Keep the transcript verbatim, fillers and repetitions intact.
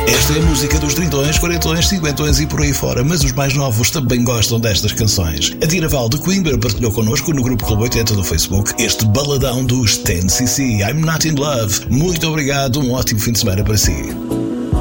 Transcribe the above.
Esta é a música dos trintões, quarentões, cinquentões e por aí fora, mas os mais novos também gostam destas canções. A Tina Val de Coimbra partilhou connosco no grupo Clube oitenta do Facebook este baladão dos dez C C, I'm Not In Love. Muito obrigado, um ótimo fim de semana para si.